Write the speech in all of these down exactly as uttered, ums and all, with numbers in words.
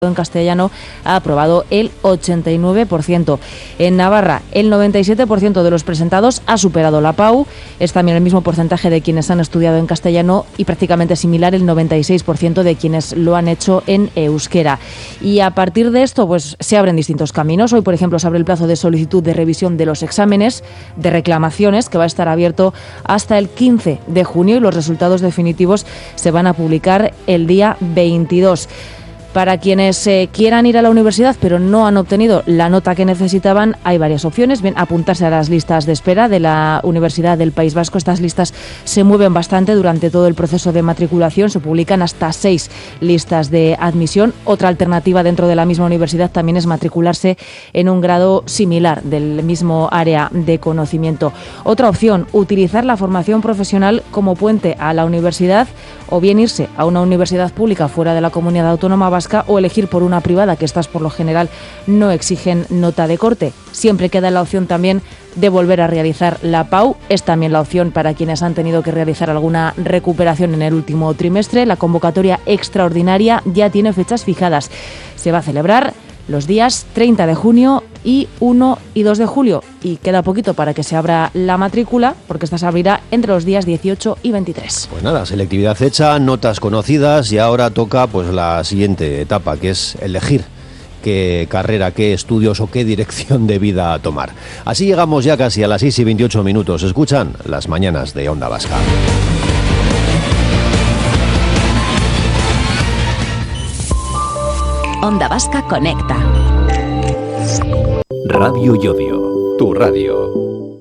en castellano ha aprobado el ochenta y nueve por ciento. En Navarra, el noventa y siete por ciento de los presentados ha superado la PAU. Es también el mismo porcentaje de quienes han estudiado en castellano y prácticamente similar el noventa y seis por ciento de quienes lo han hecho en euskera. Y a partir de esto, pues se abren distintos caminos. Hoy, por ejemplo, se abre el plazo de solicitud de revisión de los exámenes de reclamaciones, que va a estar abierto hasta el quince de junio, y los resultados definitivos se van a publicar el día veintidós. Para quienes eh, quieran ir a la universidad pero no han obtenido la nota que necesitaban, hay varias opciones. Bien, apuntarse a las listas de espera de la Universidad del País Vasco. Estas listas se mueven bastante durante todo el proceso de matriculación. Se publican hasta seis listas de admisión. Otra alternativa dentro de la misma universidad también es matricularse en un grado similar del mismo área de conocimiento. Otra opción, utilizar la formación profesional como puente a la universidad, o bien irse a una universidad pública fuera de la comunidad autónoma vasca, o elegir por una privada, que estas por lo general no exigen nota de corte. Siempre queda la opción también de volver a realizar la PAU. Es también la opción para quienes han tenido que realizar alguna recuperación en el último trimestre. La convocatoria extraordinaria ya tiene fechas fijadas. Se va a celebrar los días treinta de junio y uno y dos de julio. Y queda poquito para que se abra la matrícula, porque esta se abrirá entre los días dieciocho y veintitrés. Pues nada, selectividad hecha, notas conocidas, y ahora toca pues la siguiente etapa, que es elegir qué carrera, qué estudios o qué dirección de vida tomar. Así llegamos ya casi a las seis y veintiocho minutos. Escuchan las mañanas de Onda Vasca. Onda Vasca Conecta. Radio Llodio, tu radio.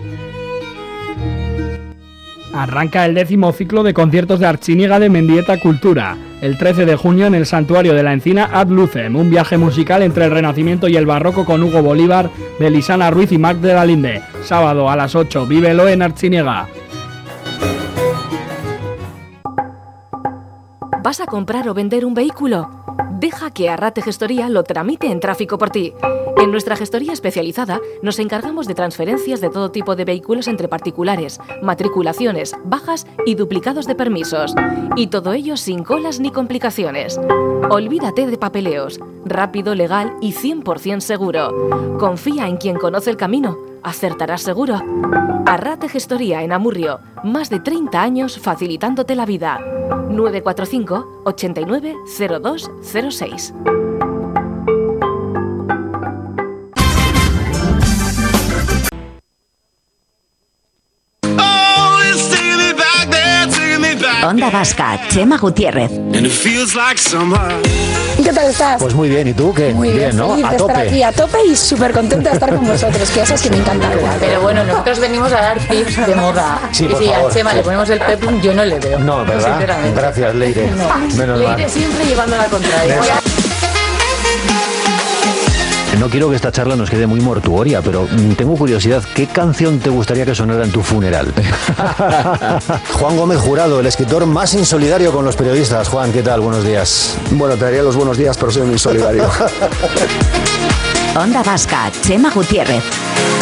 Arranca el décimo ciclo de conciertos de Artziniega de Mendieta Cultura. El trece de junio en el Santuario de la Encina Ad Lucem, un viaje musical entre el Renacimiento y el Barroco con Hugo Bolívar, Belisana Ruiz y Marc de la Linde. Sábado a las ocho, vívelo en Artziniega. ¿Vas a comprar o vender un vehículo? Deja que Arrate Gestoría lo tramite en tráfico por ti. En nuestra gestoría especializada nos encargamos de transferencias de todo tipo de vehículos entre particulares, matriculaciones, bajas y duplicados de permisos. Y todo ello sin colas ni complicaciones. Olvídate de papeleos. Rápido, legal y cien por ciento seguro. Confía en quien conoce el camino. Acertarás seguro. Arrate Gestoría en Amurrio. Más de treinta años facilitándote la vida. nueve cuatro cinco, ochenta y nueve, cero dos cero seis. Onda Vasca, Chema Gutiérrez. ¿Qué tal estás? Pues muy bien, ¿y tú qué? Muy bien, bien, ¿no? feliz A de tope. estar aquí, a tope y súper contenta de estar con vosotros, que ya sabes que me encanta. Pero bueno, nosotros venimos a dar tips de moda. Sí, y por si favor, a Chema sí. le ponemos el peplum, yo no le veo. No, ¿verdad? Sinceramente. Gracias, Leire. No. Menos Leire mal. siempre llevando la contraria. No quiero que esta charla nos quede muy mortuoria, pero mm, tengo curiosidad, ¿qué canción te gustaría que sonara en tu funeral? Juan Gómez Jurado, el escritor más insolidario con los periodistas. Juan, ¿qué tal? Buenos días. Bueno, te daría los buenos días, pero soy un insolidario. Onda Vasca, Chema Gutiérrez.